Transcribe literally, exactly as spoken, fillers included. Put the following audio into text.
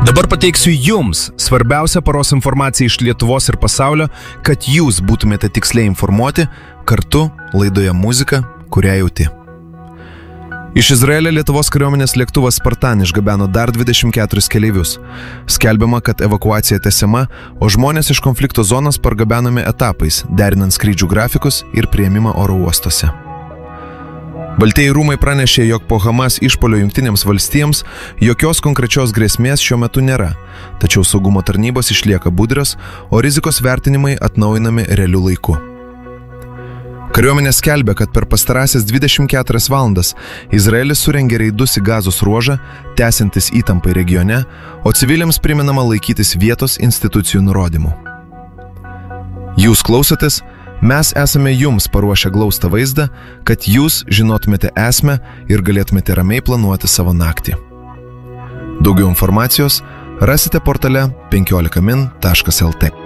Dabar pateiksiu jums svarbiausią paros informaciją iš Lietuvos ir pasaulio, kad jūs būtumėte tiksliai informuoti, kartu laidoje muzika, kurią jauti. Iš Izraelio Lietuvos kariuomenės lėktuvas Spartan išgabeno dar dvidešimt keturis keleivius. Skelbiama, kad evakuacija tęsiama, o žmonės iš konflikto zonos pargabenami etapais, derinant skrydžių grafikus ir priėmimą oro uostuose. Baltieji rūmai pranešė, jog po Hamas išpuolio Jungtinėms valstijoms jokios konkrečios grėsmės šiuo metu nėra, tačiau saugumo tarnybos išlieka budrios, o rizikos vertinimai atnaujinami realiu laiku. Kariuomenė skelbia, kad per pastarąsias dvidešimt keturias valandas Izraelis surengė reidus į Gazos ruožą, tęsiantis įtampai regione, o civiliams primenama laikytis vietos institucijų nurodymų. Jūs klausotės, mes esame jums paruošę glaustą vaizdą, kad jūs žinotumėte esmę ir galėtumėte ramiai planuoti savo naktį. Daugiau informacijos rasite portale penkiolika min taškas el t.